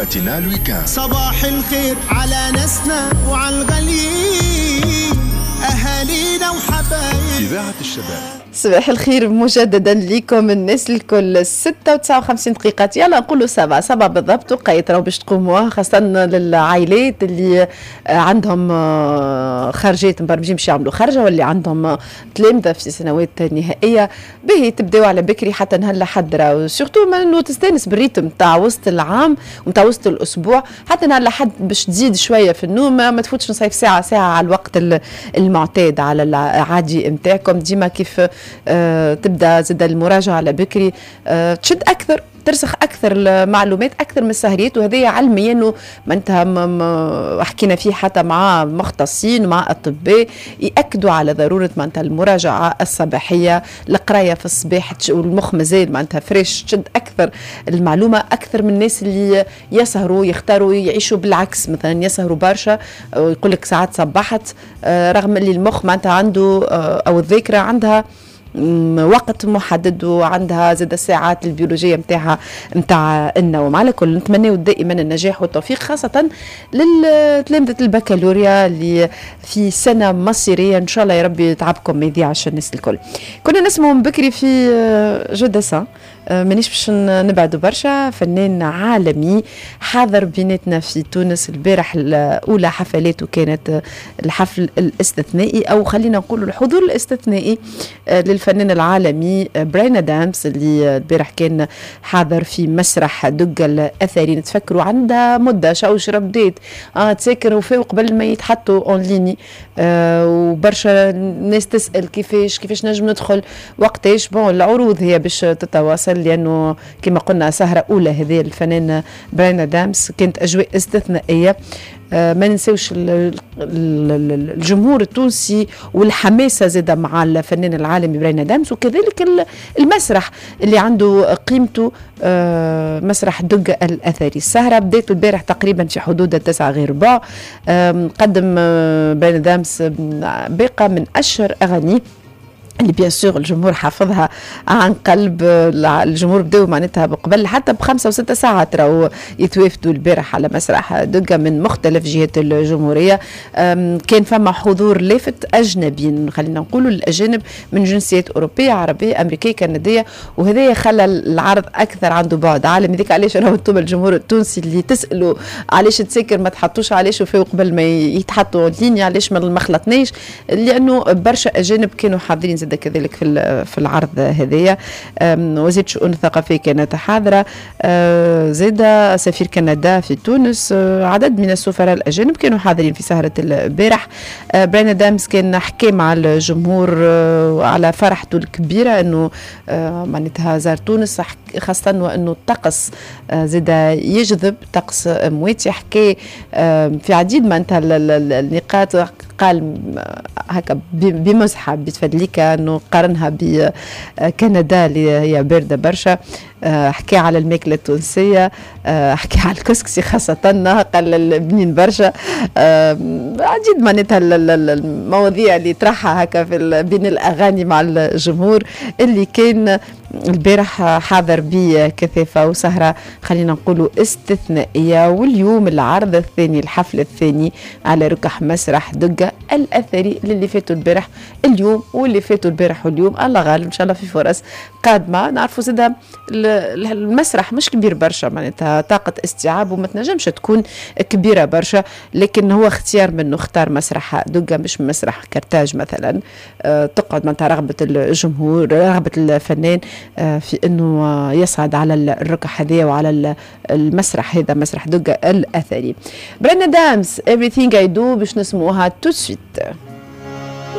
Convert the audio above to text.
ماتينال ويكاند. صباح الخير على ناسنا وعلى الغاليين، أهالينا وحبايب إذاعة الشباب. صباح الخير مجددا لكم الناس الكل. 6:59 دقيقة. يلا نقولوا سبعة بالضبط، وقيت راهو باش تقوموا، خاصة للعائلات اللي عندهم خارجات مبرمجين باش يعملوا خرجة، واللي عندهم تلامذة في سنوات نهائية باهي تبداو على بكري حتى نهار لحد راهو سورتو ما تستانس بالريتم تاع وسط العام وتاع وسط الأسبوع حتى نهار لحد باش تزيد شوية في النوم، ما تفوتش نصيف ساعة على الوقت المعتاد على العادي نتاعكم. ديما كيف تبدا زاد المراجعه على بكري، تشد اكثر، ترسخ اكثر المعلومات اكثر من السهريات، وهذا علميا انه معناتها حكينا فيه حتى مع مختصين ومع اطباء ياكدوا على ضروره معناتها المراجعه الصباحيه، القرايه في الصباح والمخ مازال معناتها فريش، تشد اكثر المعلومه اكثر من الناس اللي يسهروا يختاروا يعيشوا بالعكس، مثلا يسهروا برشا ويقول لك ساعات صبحت، رغم اللي المخ معناتها عنده او الذاكره عندها وقت محدد وعندها زاد الساعات البيولوجيه نتاع النوم. على كل نتمنى دائما النجاح والتوفيق، خاصه لتلامذه البكالوريا اللي في سنه مصيريه، ان شاء الله يا ربي تعبكم ما يضيعش الناس الكل. كنا نسمعوا من بكري في جو دسان، مانيش باش نبعدوا برشا، فنان عالمي حاضر بيناتنا في تونس البارح. الاولى حفلاته كانت الحفل الاستثنائي، او خلينا نقول الحضور الاستثنائي للفنان العالمي براين آدامز، اللي البارح كان حاضر في مسرح دقة الأثري. نتفكروا عندها مدة شوشرة بديت تسكر وفاو قبل ما يتحطوا اون ليني، وبرشا ناس تسأل كيفاش نجم ندخل وقتاش. العروض هي باش تتواصل، لأنه كما قلنا سهرة أولى هذه الفنان براين آدامز، كانت أجواء استثنائية. ما ننسوش الجمهور التونسي والحماسة زادة مع الفنان العالمي براين آدامز، وكذلك المسرح اللي عنده قيمته، مسرح دقة الأثري. السهرة بدأت البارح تقريبا في حدود 9:15. قدم براين آدامز باقة من أشهر أغانيه اللي بيان سور الجمهور حافظها عن قلب. الجمهور بدأوا معناتها قبل حتى ب5 و6 ساعات راهو يتوافدوا البارح على مسرح دقة من مختلف جهات الجمهورية. كان فما حضور لافت أجنبي، خلينا نقولوا الأجانب من جنسيات أوروبية عربية أمريكية كندية، وهذا خلى العرض أكثر عنده بعد عالمي. ذيك علاش راهو انتم الجمهور التونسي اللي تسألوا علاش تسكر ما تحطوش علاش وفاو قبل ما يتحطوا لينيا، علاش ما خلطناش، لأنه برشا أجانب كانوا حاضرين زاد كذلك في العرض هذايا. وزير شؤون الثقافية كانت حاضرة، زاد سفير كندا في تونس، عدد من السفراء الأجانب كانوا حاضرين في سهرة البارح. براين آدامز كان حكى مع الجمهور على فرحته الكبيرة أنه معناتها زار تونس، خاصة وأنه الطقس زاد يجذب، طقس مواتي. حكى في عديد معناتها النقاط، قال هكا بمزحة بتفدليكا أنه قارنها بكندا اللي هي باردة برشا. حكي على الماكلة التونسية، حكي على الكسكسي خاصة، قال بنين برشا. عديد معناتها المواضيع اللي طرحها هكا بين الأغاني مع الجمهور اللي كان البارح حاضر بكثافة، وسهرة خلينا نقولوا استثنائية. واليوم العرض الثاني، الحفل الثاني على ركح مسرح دقة الأثري، اللي فاتوا البارح اليوم واللي فاتوا البارح واليوم، الله غالب إن شاء الله في فرص قادمة. نعرفوا زادة المسرح مش كبير برشا، معناتها طاقة استيعاب وما تنجمش تكون كبيرة برشا، لكن هو اختيار منه، اختار مسرح دقة مش مسرح كرتاج مثلا. تقعد معناتها رغبة الجمهور، رغبة الفنان في انه يصعد على الركح هذه وعلى المسرح هذا، مسرح دقة الأثري. براين آدامز Everything I Do باش نسموها tout de suite.